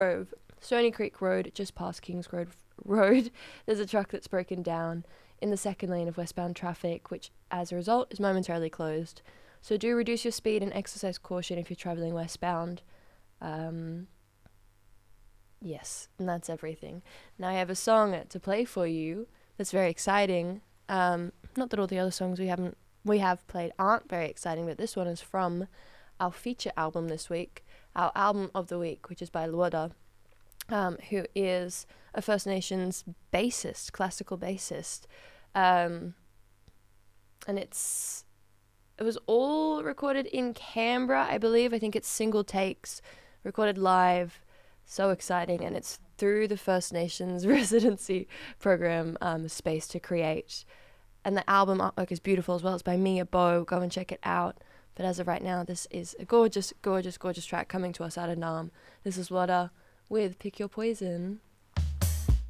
Grove, Stony Creek Road, just past Kings Road, there's a truck that's broken down in the second lane of westbound traffic, which as a result is momentarily closed. So do reduce your speed and exercise caution if you're travelling westbound. Yes, and that's everything. Now I have a song to play for you that's very exciting. Not that all the other songs we have played aren't very exciting, but this one is from our feature album this week, our album of the week, which is by Luoda, who is a First Nations bassist, classical bassist. And it was all recorded in Canberra, I believe. I think it's single takes, recorded live. So exciting, and it's through the First Nations residency program, Space to Create. And the album artwork is beautiful as well. It's by Mia Bow. Go and check it out. But as of right now, this is a gorgeous, gorgeous, gorgeous track coming to us out of Naarm. This is Luoda with Pick Your Poison.